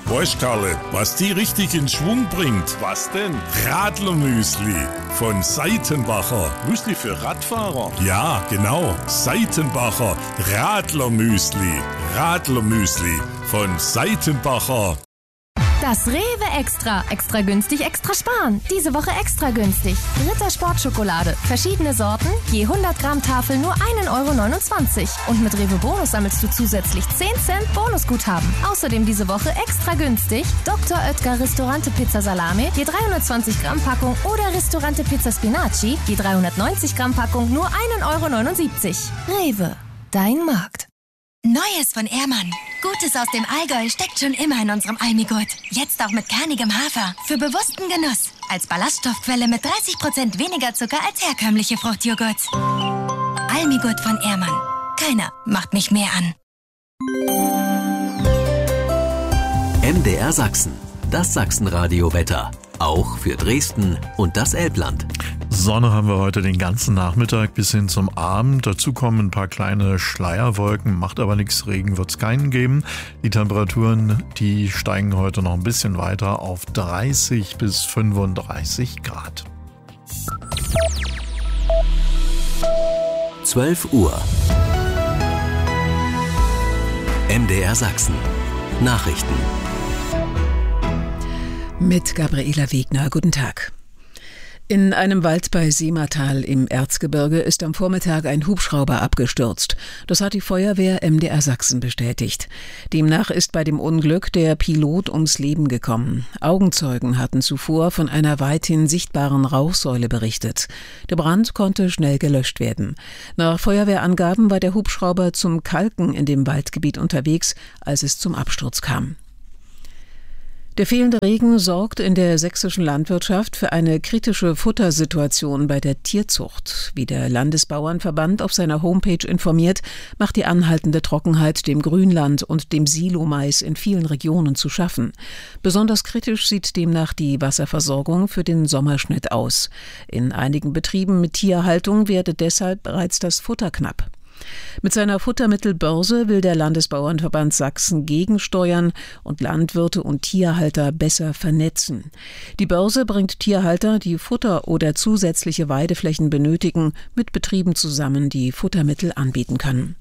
Weißt Karle, was die richtig in Schwung bringt? Was denn? Radlermüsli von Seitenbacher. Müsli für Radfahrer? Ja, genau. Seitenbacher Radlermüsli. Radlermüsli von Seitenbacher. Das Rewe Extra. Extra günstig, extra sparen. Diese Woche extra günstig. Ritter Sportschokolade. Verschiedene Sorten. Je 100 Gramm Tafel nur 1,29 €. Und mit Rewe Bonus sammelst du zusätzlich 10 Cent Bonusguthaben. Außerdem diese Woche extra günstig. Dr. Oetker Ristorante Pizza Salami. Je 320 Gramm Packung. Oder Ristorante Pizza Spinaci. Je 390 Gramm Packung nur 1,79 €. Rewe. Dein Markt. Neues von Ehrmann. Gutes aus dem Allgäu steckt schon immer in unserem Almigurt. Jetzt auch mit kernigem Hafer. Für bewussten Genuss. Als Ballaststoffquelle mit 30% weniger Zucker als herkömmliche Fruchtjoghurts. Almigurt von Ehrmann. Keiner macht mich mehr an. MDR Sachsen. Das Sachsenradio-Wetter. Auch für Dresden und das Elbland. Sonne haben wir heute den ganzen Nachmittag bis hin zum Abend. Dazu kommen ein paar kleine Schleierwolken, macht aber nichts. Regen wird es keinen geben. Die Temperaturen, die steigen heute noch ein bisschen weiter auf 30 bis 35 Grad. 12 Uhr. MDR Sachsen. Nachrichten. Mit Gabriela Wegner. Guten Tag. In einem Wald bei Seematal im Erzgebirge ist am Vormittag ein Hubschrauber abgestürzt. Das hat die Feuerwehr MDR Sachsen bestätigt. Demnach ist bei dem Unglück der Pilot ums Leben gekommen. Augenzeugen hatten zuvor von einer weithin sichtbaren Rauchsäule berichtet. Der Brand konnte schnell gelöscht werden. Nach Feuerwehrangaben war der Hubschrauber zum Kalken in dem Waldgebiet unterwegs, als es zum Absturz kam. Der fehlende Regen sorgt in der sächsischen Landwirtschaft für eine kritische Futtersituation bei der Tierzucht. Wie der Landesbauernverband auf seiner Homepage informiert, macht die anhaltende Trockenheit dem Grünland und dem Silomais in vielen Regionen zu schaffen. Besonders kritisch sieht demnach die Wasserversorgung für den Sommerschnitt aus. In einigen Betrieben mit Tierhaltung werde deshalb bereits das Futter knapp. Mit seiner Futtermittelbörse will der Landesbauernverband Sachsen gegensteuern und Landwirte und Tierhalter besser vernetzen. Die Börse bringt Tierhalter, die Futter oder zusätzliche Weideflächen benötigen, mit Betrieben zusammen, die Futtermittel anbieten können.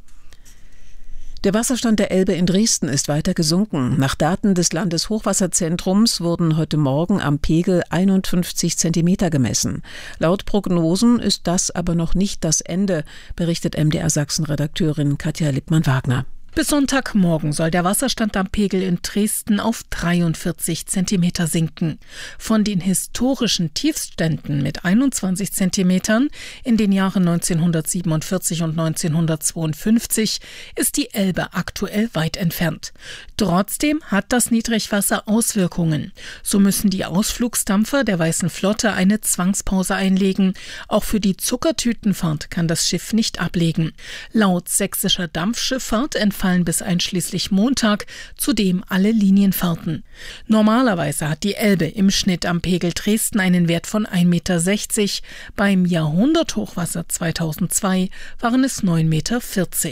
Der Wasserstand der Elbe in Dresden ist weiter gesunken. Nach Daten des Landeshochwasserzentrums wurden heute Morgen am Pegel 51 Zentimeter gemessen. Laut Prognosen ist das aber noch nicht das Ende, berichtet MDR Sachsen-Redakteurin Katja Lippmann-Wagner. Bis Sonntagmorgen soll der Wasserstand am Pegel in Dresden auf 43 Zentimeter sinken. Von den historischen Tiefständen mit 21 Zentimetern in den Jahren 1947 und 1952 ist die Elbe aktuell weit entfernt. Trotzdem hat das Niedrigwasser Auswirkungen. So müssen die Ausflugsdampfer der Weißen Flotte eine Zwangspause einlegen. Auch für die Zuckertütenfahrt kann das Schiff nicht ablegen. Laut sächsischer Dampfschifffahrt entfallen bis einschließlich Montag zudem alle Linienfahrten. Normalerweise hat die Elbe im Schnitt am Pegel Dresden einen Wert von 1,60 Meter. Beim Jahrhunderthochwasser 2002 waren es 9,40 Meter.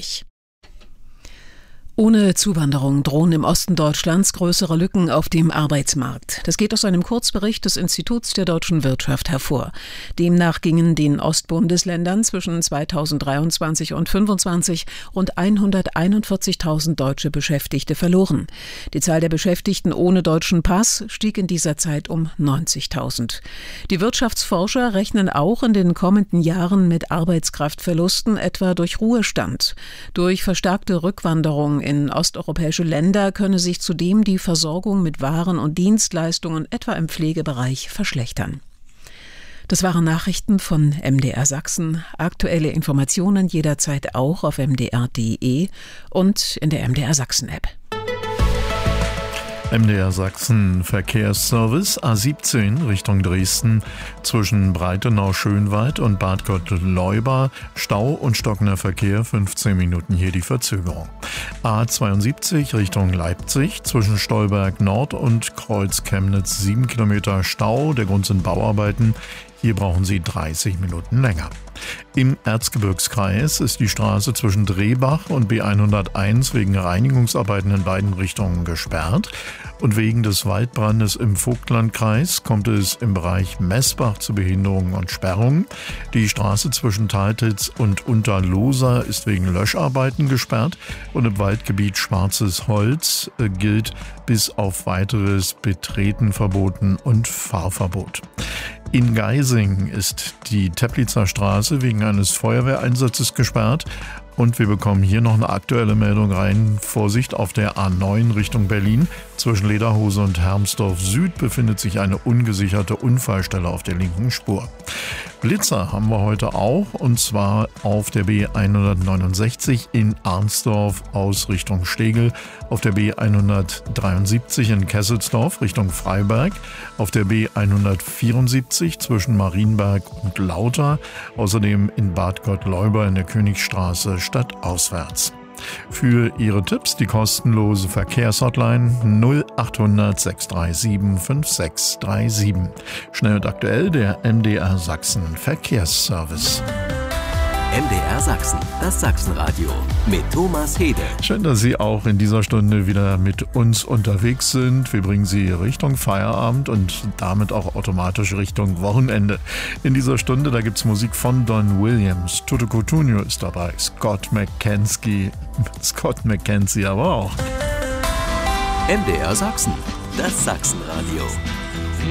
Ohne Zuwanderung drohen im Osten Deutschlands größere Lücken auf dem Arbeitsmarkt. Das geht aus einem Kurzbericht des Instituts der deutschen Wirtschaft hervor. Demnach gingen den Ostbundesländern zwischen 2023 und 2025 rund 141.000 deutsche Beschäftigte verloren. Die Zahl der Beschäftigten ohne deutschen Pass stieg in dieser Zeit um 90.000. Die Wirtschaftsforscher rechnen auch in den kommenden Jahren mit Arbeitskraftverlusten, etwa durch Ruhestand. Durch verstärkte Rückwanderung in osteuropäische Länder könne sich zudem die Versorgung mit Waren und Dienstleistungen etwa im Pflegebereich verschlechtern. Das waren Nachrichten von MDR Sachsen. Aktuelle Informationen jederzeit auch auf mdr.de und in der MDR Sachsen App. MDR Sachsen Verkehrsservice A17 Richtung Dresden zwischen Breitenau-Schönwald und Bad Gottleuba Stau und stockender Verkehr, 15 Minuten hier die Verzögerung. A72 Richtung Leipzig zwischen Stolberg Nord und Kreuz Chemnitz 7 Kilometer Stau, der Grund sind Bauarbeiten. Hier brauchen Sie 30 Minuten länger. Im Erzgebirgskreis ist die Straße zwischen Drehbach und B101 wegen Reinigungsarbeiten in beiden Richtungen gesperrt. Und wegen des Waldbrandes im Vogtlandkreis kommt es im Bereich Messbach zu Behinderungen und Sperrungen. Die Straße zwischen Taltitz und Unterlohsa ist wegen Löscharbeiten gesperrt. Und im Waldgebiet Schwarzes Holz gilt bis auf weiteres Betreten verboten und Fahrverbot. In Geising ist die Teplitzer Straße wegen eines Feuerwehreinsatzes gesperrt. Und wir bekommen hier noch eine aktuelle Meldung rein. Vorsicht, auf der A9 Richtung Berlin. Zwischen Lederhose und Hermsdorf Süd befindet sich eine ungesicherte Unfallstelle auf der linken Spur. Blitzer haben wir heute auch, und zwar auf der B169 in Arnsdorf aus Richtung Stegel, auf der B173 in Kesselsdorf Richtung Freiberg, auf der B174 zwischen Marienberg und Lauter, außerdem in Bad Gottleuba in der Königstraße stadtauswärts. Für Ihre Tipps die kostenlose Verkehrshotline 0800 637 5637. Schnell und aktuell der MDR Sachsen Verkehrsservice. MDR Sachsen, das Sachsenradio mit Thomas Hede. Schön, dass Sie auch in dieser Stunde wieder mit uns unterwegs sind. Wir bringen Sie Richtung Feierabend und damit auch automatisch Richtung Wochenende. In dieser Stunde, da gibt es Musik von Don Williams, Toto Cutugno ist dabei, Scott McKenzie aber auch. MDR Sachsen, das Sachsenradio.